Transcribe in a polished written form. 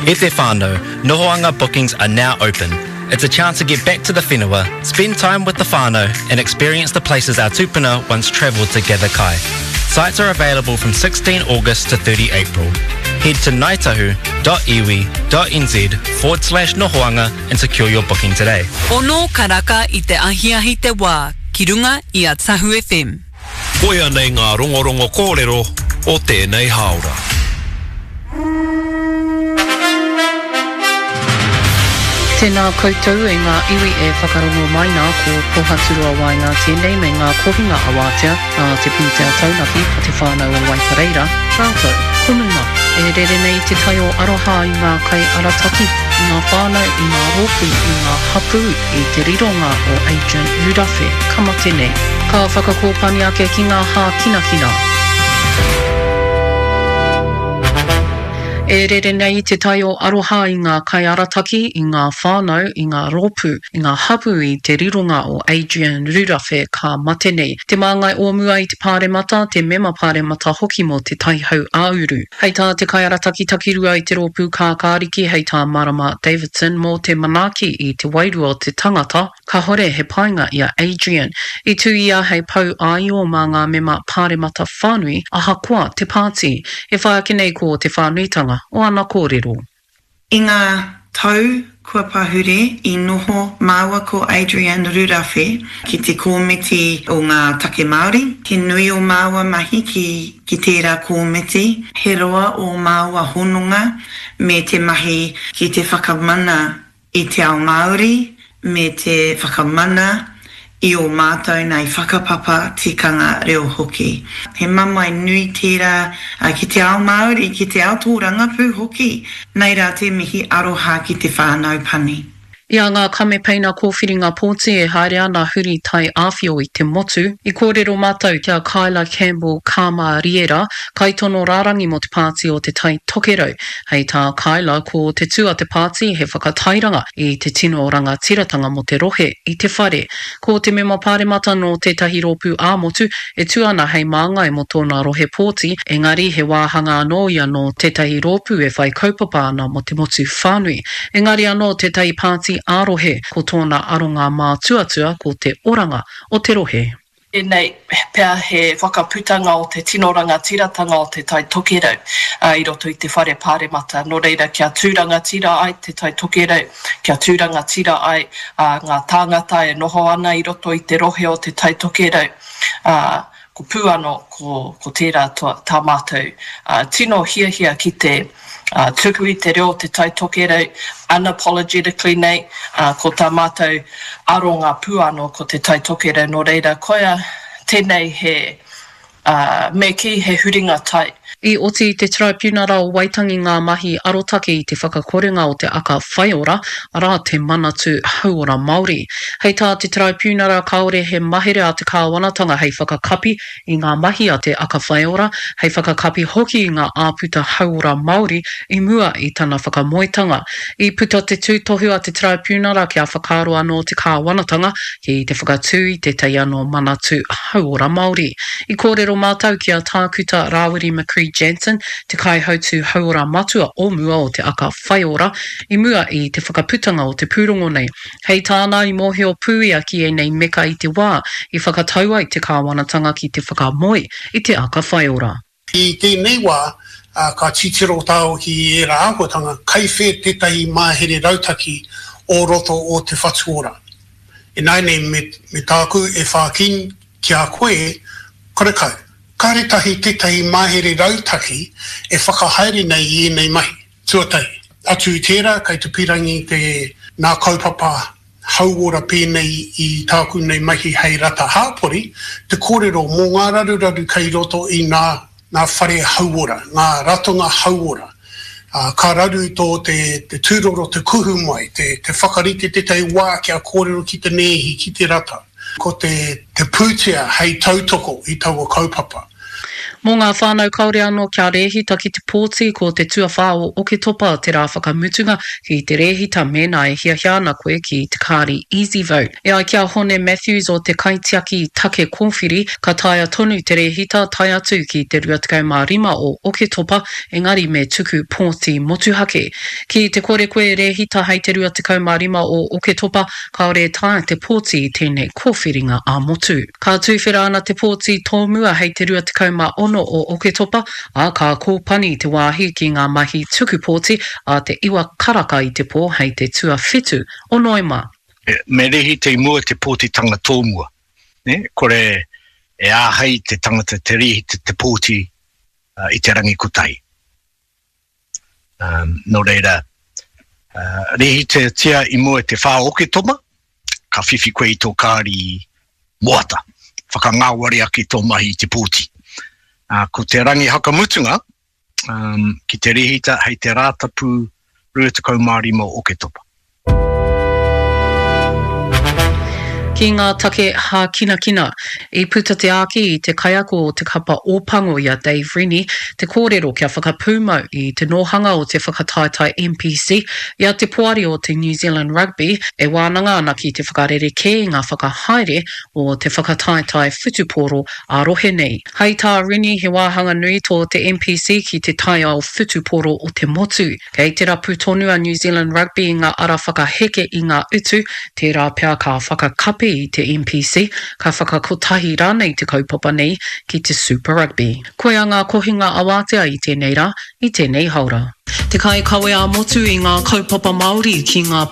E te whānau, Nohoanga bookings are now open. It's a chance to get back to the whenua, spend time with the whānau and experience the places our tupuna once travelled to gather kai. Sites are available from 16 August to 30 April. Head to ngaitahu.iwi.nz/Nohoanga and secure your booking today. Ono karaka I te ahiahi te wā, ki runga I a Tahu FM. Koia nei ngā rongorongo kōrero o tēnei haora. Tēnā koutou e ngā iwi e whakarongo mai nā ko pohaturua wainga tēnei me ngā kohinga awātea nā te pūtea taunaki a te whānau o Waipareira. Rātou, konuma, e rere nei te tai o aroha I ngā kai arataki, I ngā whānau, I ngā rōpū, I ngā hapu, I te rironga o Adrian Rudawhe, kamate nei. Ka whakakōpani ake ki ngā hā kinakina. E rere nei te tai o aroha I ngā kai arataki, I ngā whānau, I ngā rōpū, I ngā hapu I te rironga o Adrian Rudawhe ka mate nei. Te māngai o mua I te pāremata, te mema pāremata hoki mo te tai hau āuru. Hei tā te kai arataki takirua I te rōpū ka kāriki, hei tā Marama Davidson mō te manaki I te wairua o te tangata, ka hore he painga I a Adrian. I tū ia hei pau ai o mā ngā mema pāremata whānui, aha koa te pāti, e whaake nei ko te whānuitanga. O ana kōrero. I ngā tau kua pahure I noho māua ko Adrian Rudawhe ki te kōmiti o ngā take Māori. He nui o māua mahi ki tērā kōmiti. He roa o māua hononga me te mahi ki te whakamana I te ao Māori me te whakamana I o mātou nei whakapapa tikanga reo hoki. He mamai nui tērā ki te ao Māori, ki te ao tōrangapū hoki. Nei rā te mihi aroha ki te whānau pani. Ia ngā kamepeina kōwhiringa pōti e haere ana huri tai āwhio I te motu. I kōrero mātou kia Kyla Campbell Kama Riera, kaitono rārangi mo te pāti o te tai tokerau. Hei tā Kyla ko te tua te pāti he whakatairanga I te tino o ranga tiratanga mo te rohe I te whare. Ko te mema pāremata no tētahi rōpū āmotu e tuana hei māngai mo tōna rohe pōti, engari he wāhanga anō ia no tētahi rōpū e whai kaupapa ana mo te motu whānui. Engari anō tētahi pāti ārohe ko tōna aronga mā tuatua ko te oranga o te rohe. Nei, pēr he whakaputanga o te tinoranga tiratanga o te tai tokerau I roto I te whare pāremata. Nō reira kia tūranga tira ai te tai tokerau, kia tūranga tira ai ngā tāngata e noho ana I roto I te rohe o te tai tokerau. Ko pūano ko tērā tā mātou. Tino hia ki te tuku I te reo te tai tokerau, unapologetically nei, ko tā mātou aronga pūano ko te tai tokerau no reira. Koia tēnei he me ki he huringa tai. I oti te tribunara o Waitangi ngā mahi arotake I te whakakorenga o te aka whaiora, arā te manatu hauora Māori. Hei tā te tribunara kaore he mahere a te kāwanatanga hei whakakapi I ngā mahi a te aka whaiora, hei whakakapi hoki I ngā āputa hauora Māori I mua I tana whakamoetanga. I puta te tūtohu a te tribunara kia whakaro anō te kāwanatanga ki te whakatū I te tei anō manatu hauora Māori. I kōrero mātou kia tākuta Rawiri Macri Jansen, te kaihautu hauora matua o mua o te aka whaiora, I mua I te whakaputanga o te pūrongo nei. Hei tāna I mōhio pūia ki e nei meka I te wā, I whakataua I te kāwanatanga ki te whakamoe I te aka whaiora. I tēnei wā, ka titiro tāo ki e rā ākotanga, kaiwhe tētahi māhere rautaki o roto o te whatuora. E nai nei me tāku e whākin ki a koe, korekau. Kāretahi tētahi māhere rautaki e whakahaere nei I nei mahi. Tuatai, atu I tērā, kei te pirangi te nā kaupapa hauora pēnei I tāku nei mahi hei rata hāpori, te kōrero mō ngā raruraru kei roto I nā whare hauora, ngā ratonga hauora. Ka raru tō te tūroro te kuhu mai, te whakarite tētahi wā kia kōrero ki te nehi, ki te rata. Ko te pūtea hei tautoko I taua kaupapa. Mō ngā whānau kaore anō kia rehita ki te pōti ko te tuawhā o ke topa te rā whakamutunga ki te rehita mēnā e hiahiana koe ki te kāri Easy Vote. E ai kia hone Matthews o te kaitiaki take kōwhiri ka taia tonu te rehita tai atu ki te 25 o ke topa engari me tuku pōti motuhake. Ki te kore koe rehita hei te 25 o ke topa kaore taia te pōti tēnei kōwhiringa a motu. Ka tūwhera ana te pōti tōmua hei te 21 o ke topa, a ka kōpani te wāhi ki ngā mahi tuku pōti a te iwa karaka i te pō hei te tua whetu o Noema. Me rehi te mua te pōtitanga tōmua. Kore e āhei te tangata te rehi te pōti i te rangi kutai. No reira, rehi te tia i mua te whā o ke topa, ka whiwhi koe i tō kāri moata, whakangāwari aki tō mahi i te pōti. Ko te rangi hakamutunga, ki te rehita hei te rātapu 25 o ke topa. Ki ngā take hā kina, I puta te āki I te kaiako o te kapa ōpango ia Dave Rennie, te kōrero kia whakapūmau I te nohanga o te whakataetai NPC, ia te puari o te New Zealand Rugby, e wānanga ana ki te whakarere kē I ngā whakahaere o te whakataetai whutupōro a rohe nei. Hei tā Rennie he wāhanga nui tō te NPC ki te tai ao whutupōro o te motu. Kei te rapu tonu a New Zealand Rugby I ngā ara whakaheke I ngā utu, te rā pia ka whakakapi I te NPC, ka whakakotahi rānei te kaupapa nei ki te Super Rugby. Koe a ngā kohinga awatea I tēnei rā, I tēnei haura. Te kai kawe a motu I ngā kaupapa Māori ki ngā